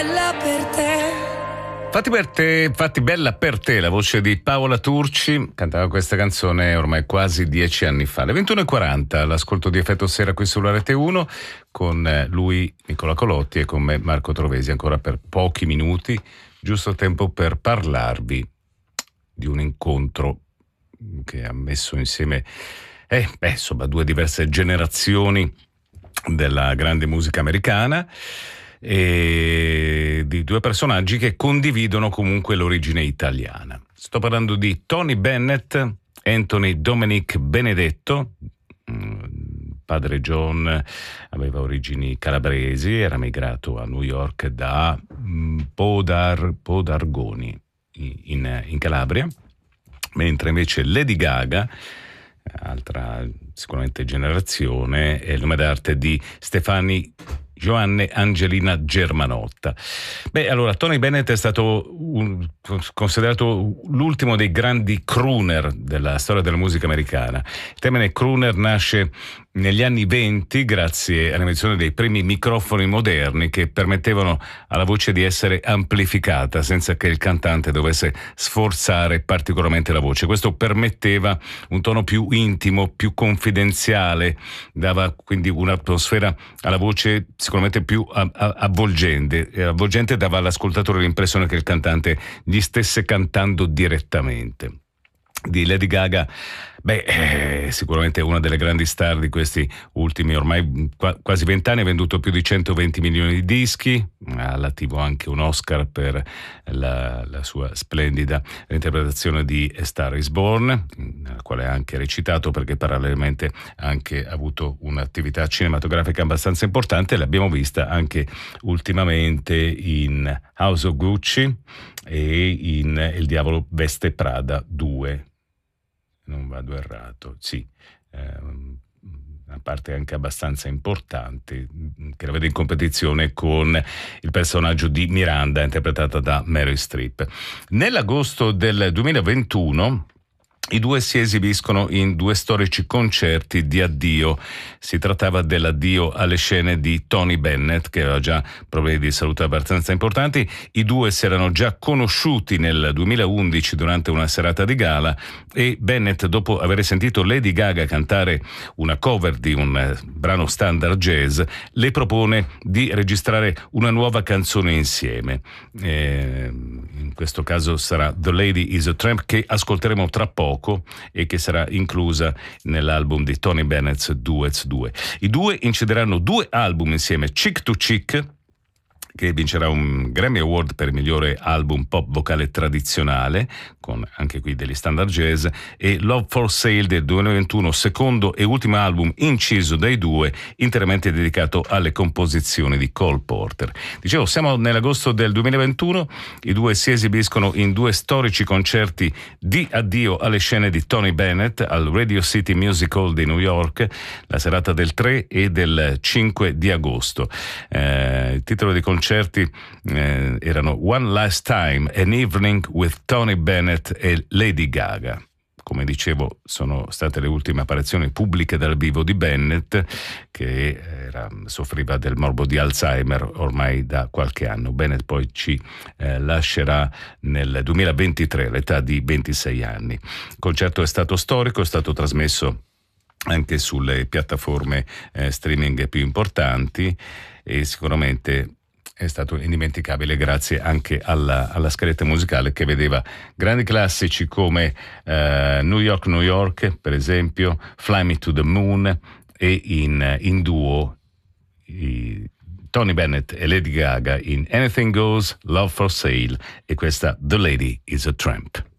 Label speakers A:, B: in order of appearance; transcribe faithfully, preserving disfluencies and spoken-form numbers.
A: Bella per te.
B: Fatti per te, fatti bella per te, la voce di Paola Turci, cantava questa canzone ormai quasi dieci anni fa. Le ventuno e quaranta, l'ascolto di Effetto Sera qui sulla Rete uno, con lui Nicola Colotti e con me Marco Trovesi, ancora per pochi minuti, giusto tempo per parlarvi di un incontro che ha messo insieme, eh, beh, insomma, due diverse generazioni della grande musica americana, e di due personaggi che condividono comunque l'origine italiana. Sto parlando di Tony Bennett, Anthony Dominic Benedetto. Padre John aveva origini calabresi, era migrato a New York da Podar, Podargoni in, in Calabria, mentre invece Lady Gaga, altra sicuramente generazione, è il nome d'arte di Stefani Joanne Angelina Germanotta. Beh, allora, Tony Bennett è stato un, considerato l'ultimo dei grandi crooner della storia della musica americana. Il termine crooner nasce negli anni venti grazie all'invenzione dei primi microfoni moderni che permettevano alla voce di essere amplificata senza che il cantante dovesse sforzare particolarmente la voce. Questo permetteva un tono più intimo, più confidenziale, dava quindi un'atmosfera alla voce sicuramente più avvolgente, avvolgente dava all'ascoltatore l'impressione che il cantante gli stesse cantando direttamente. Di Lady Gaga, beh, eh, sicuramente una delle grandi star di questi ultimi ormai qua, quasi vent'anni, ha venduto più di centoventi milioni di dischi, ha all'attivo anche un Oscar per la, la sua splendida interpretazione di A Star is Born, nella quale ha anche recitato, perché parallelamente ha anche avuto un'attività cinematografica abbastanza importante. L'abbiamo vista anche ultimamente in House of Gucci e in Il diavolo veste Prada due. Non vado errato, sì, eh, una parte anche abbastanza importante che la vede in competizione con il personaggio di Miranda interpretata da Meryl Streep. Nell'agosto del duemilaventuno i due si esibiscono in due storici concerti di addio. Si trattava dell'addio alle scene di Tony Bennett, che aveva già problemi di salute abbastanza importanti. I due si erano già conosciuti nel duemilaundici durante una serata di gala, e Bennett, dopo aver sentito Lady Gaga cantare una cover di un brano standard jazz, le propone di registrare una nuova canzone insieme. E in questo caso sarà The Lady is a Tramp, che ascolteremo tra poco e che sarà inclusa nell'album di Tony Bennett's Duets due. I due incideranno due album insieme, Chick to Chick, che vincerà un Grammy Award per il migliore album pop vocale tradizionale, con anche qui degli standard jazz, e Love for Sale del duemilaventuno, secondo e ultimo album inciso dai due, interamente dedicato alle composizioni di Cole Porter. Dicevo, siamo nell'agosto del duemilaventuno, i due si esibiscono in due storici concerti di addio alle scene di Tony Bennett al Radio City Music Hall di New York, la serata del tre e del cinque di agosto. Eh, il titolo dei concerti eh, erano One Last Time, An Evening with Tony Bennett e Lady Gaga. Come dicevo, sono state le ultime apparizioni pubbliche dal vivo di Bennett, che era, soffriva del morbo di Alzheimer ormai da qualche anno. Bennett poi ci eh, lascerà nel duemilaventitré all'età di ventisei anni. Il concerto è stato storico, è stato trasmesso anche sulle piattaforme eh, streaming più importanti, e sicuramente è stato indimenticabile grazie anche alla, alla scaletta musicale, che vedeva grandi classici come uh, New York, New York, per esempio, Fly Me to the Moon, e in, in duo i Tony Bennett e Lady Gaga in Anything Goes, Love for Sale, e questa The Lady is a Tramp.